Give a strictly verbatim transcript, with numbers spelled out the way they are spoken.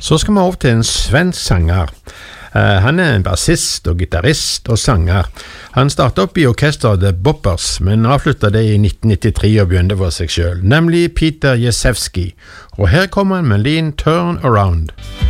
Så skal vi over til en svensk sanger. Uh, han er en bassist og gitarrist og sanger. Han startet opp i orkestret The Boppers, men avsluttet det i nitten nittitre og begynte for seg selv, nemlig Peter Jezewski. Og her kommer han med Lean Turn Around.